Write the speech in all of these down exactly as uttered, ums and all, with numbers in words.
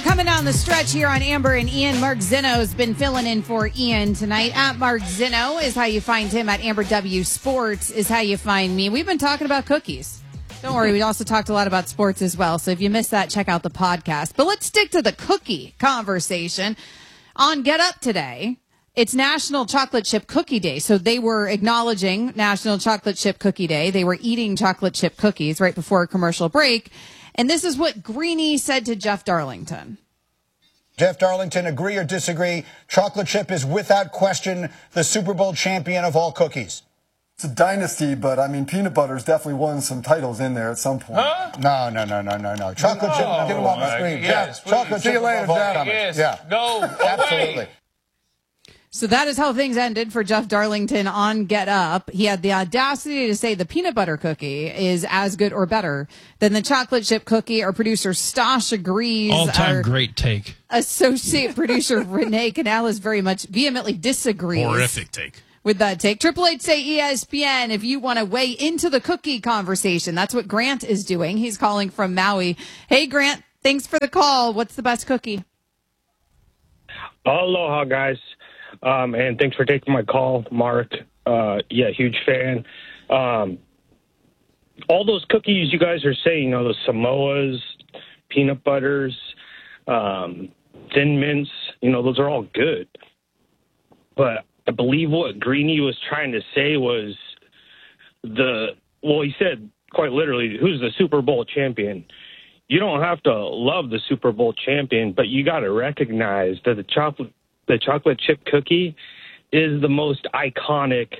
coming down the stretch here on Amber and Ian. Mark Zinno's been filling in for Ian tonight. At Mark Zinno is how you find him. At Amber W Sports is how you find me. We've been talking about cookies. Don't worry, we also talked a lot about sports as well. So if you missed that, check out the podcast. But let's stick to the cookie conversation. On Get Up today, it's National Chocolate Chip Cookie Day. So they were acknowledging National Chocolate Chip Cookie Day. They were eating chocolate chip cookies right before a commercial break. And this is what Greeny said to Jeff Darlington. Jeff Darlington, agree or disagree? Chocolate chip is without question the Super Bowl champion of all cookies. It's a dynasty, but I mean, peanut butter's definitely won some titles in there at some point. Huh? No, no, no, no, no, no. Chocolate no, chip, get him on the screen. Yes, Jeff, chocolate See chip. you later, Jeff. Yes. Yeah. No, absolutely. So that is how things ended for Jeff Darlington on Get Up. He had the audacity to say the peanut butter cookie is as good or better than the chocolate chip cookie. Our producer Stosh agrees. All-time Our great take. associate producer Renee Canales very much vehemently disagrees. Horrific take. With that take. Triple H say E S P N if you want to weigh into the cookie conversation. That's what Grant is doing. He's calling from Maui. Hey, Grant, thanks for the call. What's the best cookie? Aloha, guys. Um, and thanks for taking my call, Mark. Uh, yeah, huge fan. Um, all those cookies you guys are saying, you know, the Samoas, peanut butters, um, Thin Mints, you know, those are all good. But I believe what Greeny was trying to say was the, well, he said quite literally, who's the Super Bowl champion? You don't have to love the Super Bowl champion, but you got to recognize that the chocolate The chocolate chip cookie is the most iconic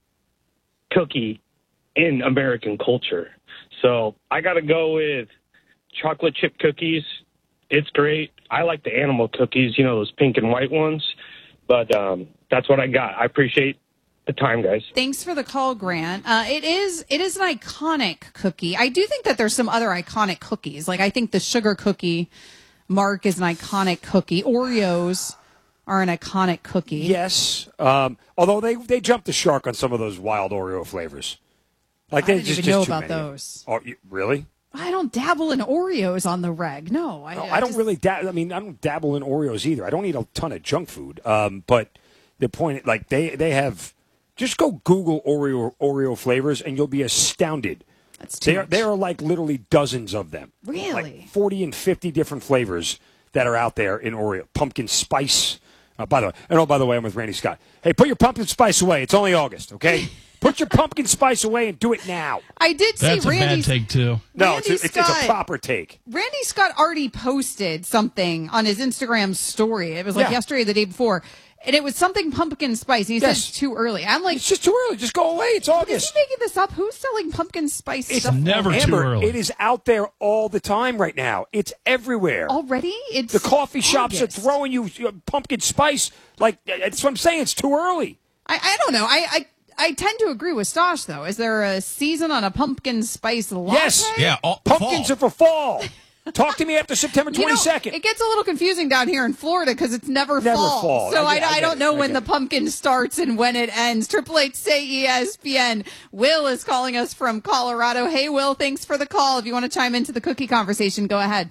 cookie in American culture. So I got to go with chocolate chip cookies. It's great. I like the animal cookies, you know, those pink and white ones. But um, that's what I got. I appreciate the time, guys. Thanks for the call, Grant. Uh, it is it is an iconic cookie. I do think that there's some other iconic cookies. Like I think the sugar cookie, Mark, is an iconic cookie. Oreos are an iconic cookie. Yes, um, although they they jumped the shark on some of those wild Oreo flavors. Like I they didn't just, even know just too about many. those. Oh, you, really? I don't dabble in Oreos on the reg. No, I, No, I I don't just- really. Da- I mean, I don't dabble in Oreos either. I don't eat a ton of junk food. Um, but the point, like they they have, just go Google Oreo Oreo flavors and you'll be astounded. That's too There much. there are like literally dozens of them. Really? Like forty and fifty different flavors that are out there in Oreo. Pumpkin spice. Uh, by the way, and oh, by the way, I'm with Randy Scott. Hey, put your pumpkin spice away. It's only August, okay? Put your pumpkin spice away and do it now. I did see That's a Randy. bad take, too. No, Randy it's a, it's, it's a Scott- proper take. Randy Scott already posted something on his Instagram story. It was like Yeah. yesterday or the day before. And it was something pumpkin spice. He said Yes. it's too early. I'm like, It's just too early. Just go away. It's is August. he making this up? Who's selling pumpkin spice It's stuff never too Amber, early. it is out there all the time right now. It's everywhere. already? It's the coffee shops August. are throwing you uh, pumpkin spice. Like, that's what I'm saying. It's too early. I, I don't know. I, I I tend to agree with Stosh, though. Is there a season on a pumpkin spice latte? Yes. Yeah, all, Pumpkins fall. are for fall. Talk to me after September You know, twenty-second. it gets a little confusing down here in Florida because it's never, Never fall. fall. So I I, get- I I, get don't it. know I when get the it. pumpkin starts and when it ends. Triple H say E S P N. Will is calling us from Colorado. Hey, Will, thanks for the call. If you want to chime into the cookie conversation, go ahead.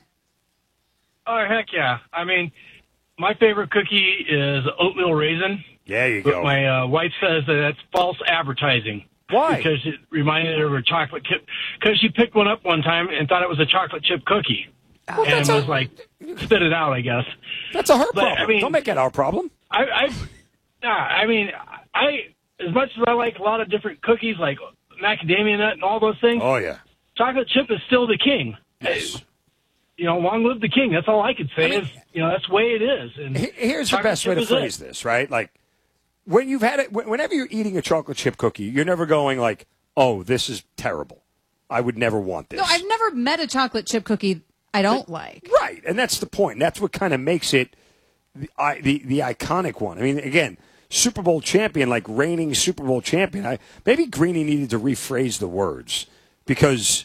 Oh, heck yeah. I mean, my favorite cookie is oatmeal raisin. There you But go. my uh, wife says that that's false advertising. Why? Because it reminded her of a chocolate chip. Because she picked one up one time and thought it was a chocolate chip cookie. Well, and that's was a- like, spit it out, I guess. That's a her But, I problem. mean- Don't make that our problem. I, I, nah, I mean, I, as much as I like a lot of different cookies, like macadamia nut and all those things, Oh, yeah. chocolate chip is still the king. Yes. You know, long live the king. That's all I could say. I mean- is, you know, that's the way it is. And He- Here's the chocolate best way chip to is it. phrase this, right? Like, when you've had it, whenever you're eating a chocolate chip cookie, you're never going like, oh, this is terrible. I would never want this. No, I've never met a chocolate chip cookie I don't like. Right, and that's the point. That's what kind of makes it the, I, the the iconic one. I mean, again, Super Bowl champion, like reigning Super Bowl champion. I, maybe Greeny needed to rephrase the words because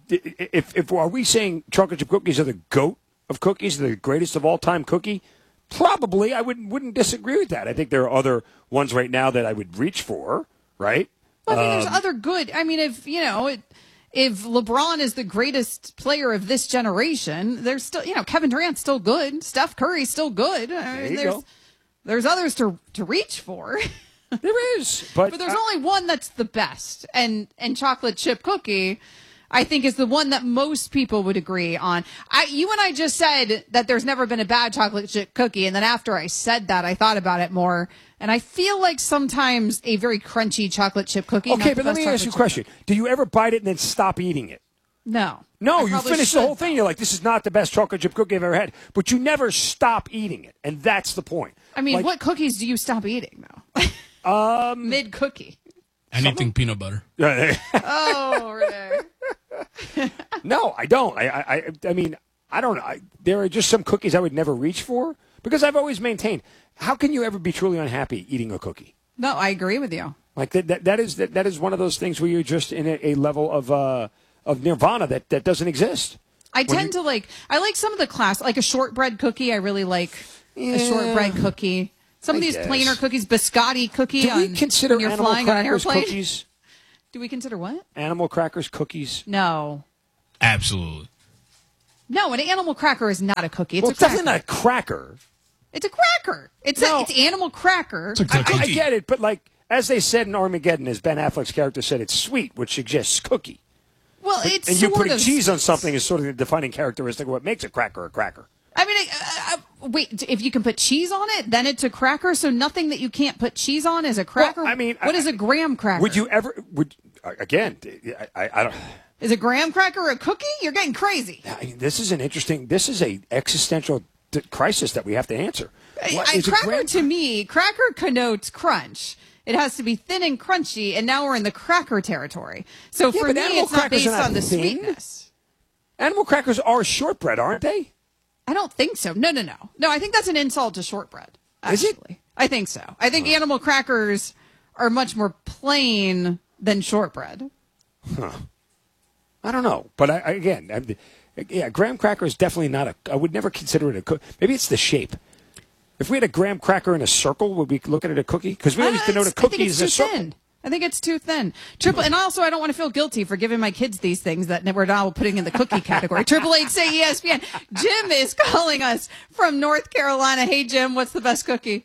if if are we saying chocolate chip cookies are the GOAT of cookies, the greatest of all time cookie? Probably, I wouldn't wouldn't disagree with that. I think there are other ones right now that I would reach for. Right. Well, I mean, there's Um, other good. I mean, if you know, it, if LeBron is the greatest player of this generation, there's still, you know, Kevin Durant's still good. Steph Curry's still good. I There mean, you there's, go. there's others to to reach for. There is, but, But there's I- only one that's the best. And and chocolate chip cookie, I think, is the one that most people would agree on. I, you and I just said that there's never been a bad chocolate chip cookie. And then after I said that, I thought about it more. And I feel like sometimes a very crunchy chocolate chip cookie. Okay, not the but let best me ask you a chocolate question. chip Do you ever bite it and then stop eating it? cookie. No. No, I you probably finish the should. whole thing. You're like, this is not the best chocolate chip cookie I've ever had. But you never stop eating it. And that's the point. I mean, Like, what cookies do you stop eating, though? um, Mid cookie. Anything peanut butter. Oh, Renee. No, I don't. I, I, I mean, I don't know. I, there are just some cookies I would never reach for because I've always maintained. How can you ever be truly unhappy eating a cookie? No, I agree with you. Like that, that, that is that, that is one of those things where you're just in a, a level of uh, of nirvana that, that doesn't exist. I When tend you- to like, I like some of the class, like a shortbread cookie. I really like a Yeah. shortbread cookie. Some of I these guess. plainer cookies, biscotti cookie. Do we on- consider when you're animal flying on an crackers airplane? cookies? Do we consider what? Animal crackers cookies? No. Absolutely. No, an animal cracker is not a cookie. It's Well, a it's cracker. definitely not a cracker. It's a cracker. It's No. a, it's animal cracker. It's a I, cookie. I get it, but like as they said in Armageddon, as Ben Affleck's character said, it's sweet, which suggests cookie. Well, it's and you sort putting of, cheese on something is sort of the defining characteristic of what makes a cracker a cracker. I mean, uh, uh, wait. If you can put cheese on it, then it's a cracker. So nothing that you can't put cheese on is a cracker. I mean, what I- is a graham cracker? Would you ever? Would again? I, I, I don't. Is a graham cracker a cookie? You're getting crazy. I mean, this is an interesting. This is a existential d- crisis that we have to answer. What, I, is it cracker graham- to me, cracker connotes crunch. It has to be thin and crunchy, and now we're in the cracker territory. So Yeah, for but me, animal it's not crackers based are not on the thin. sweetness. Animal crackers are shortbread, aren't they? I don't think so. No, no, no. No, I think that's an insult to shortbread. Is it? Actually. I think so. I think animal crackers are much more plain than shortbread. I don't know, but I, I, again, I, yeah, graham cracker is definitely not a. I would never consider it a cookie. Maybe it's the shape. If we had a graham cracker in a circle, would we look at it a cookie? Because we always Uh, denote a it's- I cookie think it's as a too circle. thin. I think it's too thin. Triple, and also I don't want to feel guilty for giving my kids these things that we're now putting in the cookie category. Triple Eight say E S P N. Jim is calling us from North Carolina. Hey Jim, what's the best cookie?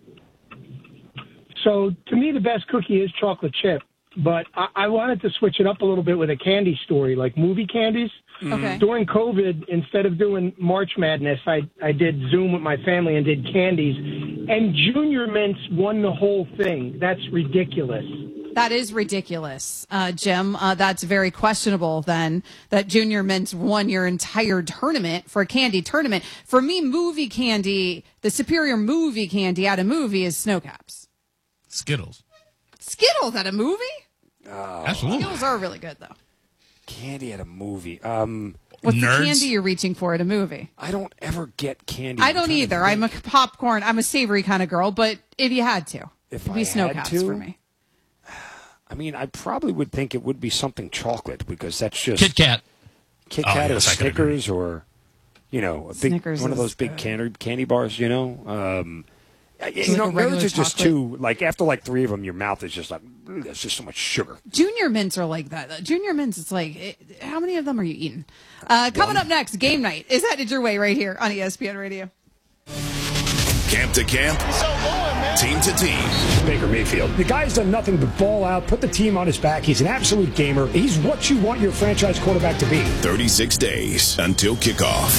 So to me, the best cookie is chocolate chip. But I, I wanted to switch it up a little bit with a candy story, like movie candies. Okay. During COVID, instead of doing March Madness, I, I did Zoom with my family and did candies. And Junior Mints won the whole thing. That's ridiculous. That is ridiculous, uh, Jim. Uh, that's very questionable then that Junior Mints won your entire tournament for a candy tournament. For me, movie candy, the superior movie candy at a movie is Snow Caps. Skittles. Skittles at a movie? Absolutely. Skittles are really good, though. Candy at a movie. Um, What's Nerds. the candy you're reaching for at a movie? I don't ever get candy. I I'm don't trying to either. I'm a think. popcorn. I'm a savory kind of girl, but if you had to, If it'd be I Snow had Caps to? for me. I mean, I probably would think it would be something chocolate because that's just Kit Kat. Kit Oh, Kat or yes, I could agree. Snickers or you know a big Snickers one of is those big good. candy candy bars. You know, um, you like know a regular those are just chocolate. too like after like three of them, your mouth is just like "Ugh, there's just so much sugar. Junior Mints are like that. Junior Mints, it's like, it, how many of them are you eating? Uh, coming up next, game night is headed your way right here on E S P N Radio. Camp to camp, team to team. Baker Mayfield. The guy's done nothing but ball out, put the team on his back. He's an absolute gamer. He's what you want your franchise quarterback to be. thirty-six days until kickoff.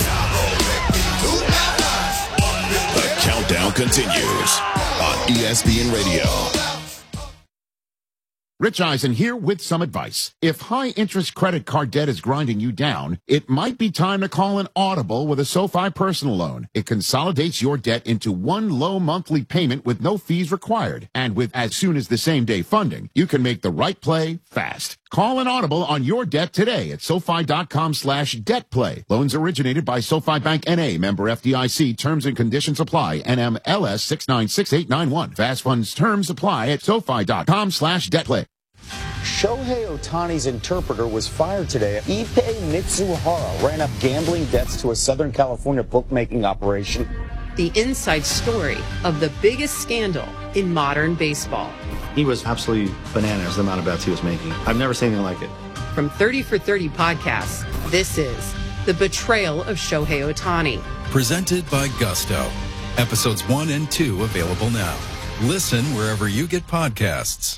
The countdown continues on E S P N Radio. Rich Eisen here with some advice. If high-interest credit card debt is grinding you down, it might be time to call an audible with a SoFi personal loan. It consolidates your debt into one low monthly payment with no fees required. And with as soon as the same-day funding, you can make the right play fast. Call an audible on your debt today at SoFi.com slash debt play. Loans originated by SoFi Bank N A, member F D I C. Terms and conditions apply. N M L S six nine six eight nine one. Fast funds terms apply at SoFi.com slash debt play. Shohei Ohtani's interpreter was fired today. Ippei Mitsuhara ran up gambling debts to a Southern California bookmaking operation. The inside story of the biggest scandal in modern baseball. He was absolutely bananas the amount of bets he was making. I've never seen anything like it. From thirty for thirty podcasts, this is The Betrayal of Shohei Ohtani. Presented by Gusto. Episodes one and two available now. Listen wherever you get podcasts.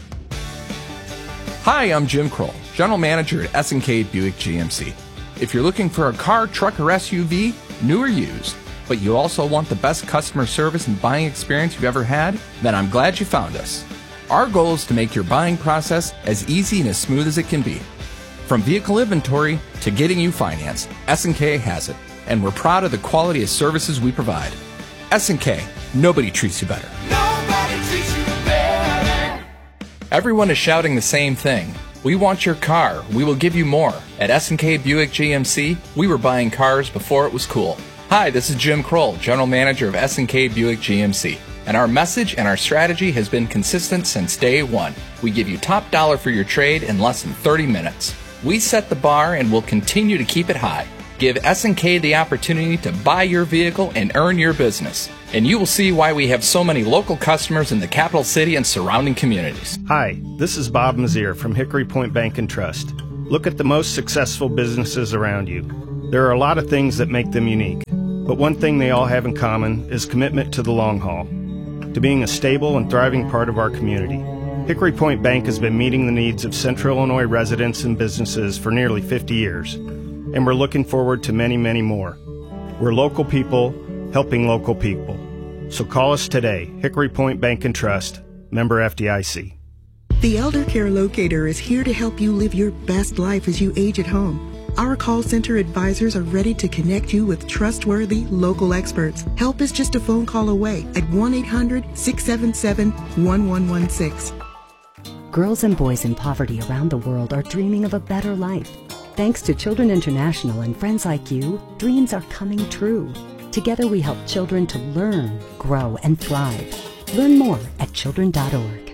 Hi, I'm Jim Kroll, General Manager at S and K Buick G M C. If you're looking for a car, truck, or S U V, new or used, but you also want the best customer service and buying experience you've ever had, then I'm glad you found us. Our goal is to make your buying process as easy and as smooth as it can be. From vehicle inventory to getting you financed, S and K has it, and we're proud of the quality of services we provide. S and K, nobody treats you better. Nobody treats you better. Everyone is shouting the same thing. We want your car. We will give you more. At S and K Buick G M C, we were buying cars before it was cool. Hi, this is Jim Kroll, General Manager of S and K Buick G M C. And our message and our strategy has been consistent since day one. We give you top dollar for your trade in less than thirty minutes. We set the bar and will continue to keep it high. Give S and K the opportunity to buy your vehicle and earn your business. And you will see why we have so many local customers in the capital city and surrounding communities. Hi, this is Bob Mazier from Hickory Point Bank and Trust. Look at the most successful businesses around you. There are a lot of things that make them unique, but one thing they all have in common is commitment to the long haul, to being a stable and thriving part of our community. Hickory Point Bank has been meeting the needs of Central Illinois residents and businesses for nearly fifty years, and we're looking forward to many, many more. We're local people helping local people. So call us today, Hickory Point Bank and Trust, member F D I C. The Elder Care Locator is here to help you live your best life as you age at home. Our call center advisors are ready to connect you with trustworthy local experts. Help is just a phone call away at one eight hundred, six seven seven, one one one six. Girls and boys in poverty around the world are dreaming of a better life. Thanks to Children International and friends like you, dreams are coming true. Together we help children to learn, grow, and thrive. Learn more at children dot org.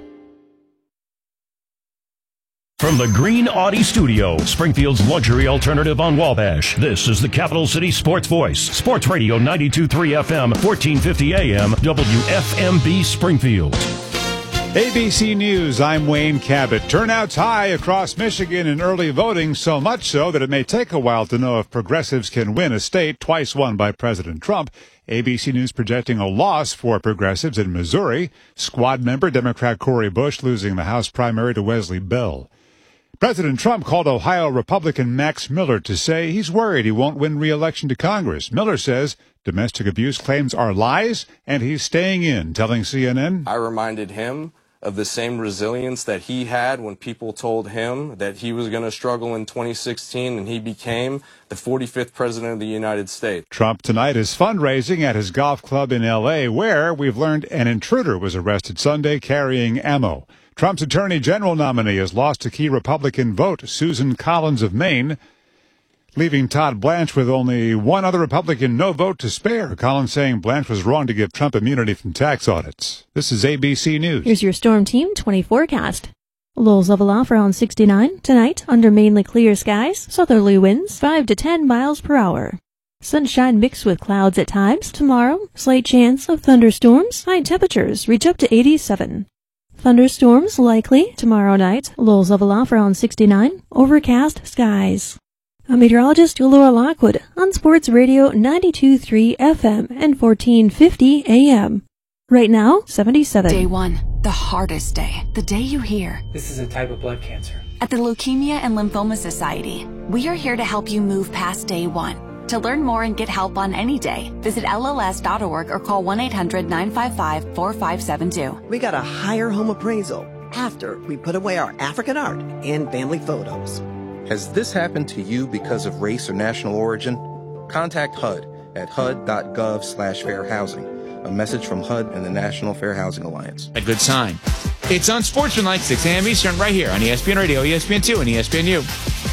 From the Green Audi Studio, Springfield's luxury alternative on Wabash, this is the Capital City Sports Voice, Sports Radio ninety-two point three F M, fourteen fifty A M, W F M B Springfield. A B C News, I'm Wayne Cabot. Turnout's high across Michigan in early voting, so much so that it may take a while to know if progressives can win a state twice won by President Trump. A B C News projecting a loss for progressives in Missouri. Squad member Democrat Cori Bush losing the House primary to Wesley Bell. President Trump called Ohio Republican Max Miller to say he's worried he won't win re-election to Congress. Miller says domestic abuse claims are lies, and he's staying in, telling C N N. I reminded him of the same resilience that he had when people told him that he was going to struggle in twenty sixteen, and he became the forty-fifth president of the United States. Trump tonight is fundraising at his golf club in L A, where we've learned an intruder was arrested Sunday carrying ammo. Trump's Attorney General nominee has lost a key Republican vote, Susan Collins of Maine, leaving Todd Blanche with only one other Republican no vote to spare. Collins saying Blanche was wrong to give Trump immunity from tax audits. This is A B C News. Here's your Storm Team twenty forecast. Lows level off around sixty-nine. Tonight, under mainly clear skies, southerly winds five to ten miles per hour. Sunshine mixed with clouds at times. Tomorrow, slight chance of thunderstorms. High temperatures reach up to eighty-seven. Thunderstorms likely tomorrow night. Lows level off around sixty-nine. Overcast skies. I'm meteorologist Laura Lockwood on Sports Radio ninety-two point three F M and fourteen fifty A M. Right now, seventy-seven. Day one, the hardest day. The day you hear, this is a type of blood cancer. At the Leukemia and Lymphoma Society, we are here to help you move past day one. To learn more and get help on any day, visit L L S dot org or call one eight hundred, nine five five, four five seven two. We got a higher home appraisal after we put away our African art and family photos. Has this happened to you because of race or national origin? Contact H U D at H U D dot gov slash fair housing. A message from H U D and the National Fair Housing Alliance. A good sign. It's on Sportsmanlike, six A M Eastern, right here on E S P N Radio, E S P N two, and E S P N U.